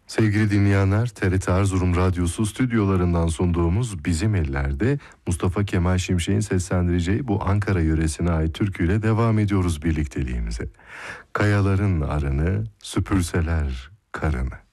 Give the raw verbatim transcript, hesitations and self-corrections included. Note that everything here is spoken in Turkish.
Sevgili dinleyenler, T R T Erzurum Radyosu stüdyolarından sunduğumuz Bizim Ellerde Mustafa Kemal Şimşek'in seslendireceği bu Ankara yöresine ait türküyle devam ediyoruz birlikteliğimize. Kayaların arını süpürseler karını.